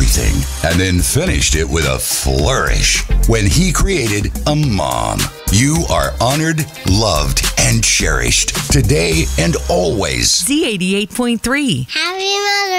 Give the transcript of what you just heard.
everything and then finished it with a flourish when he created a mom. You are honored, loved, and cherished today and always. Z88.3. Happy Mother's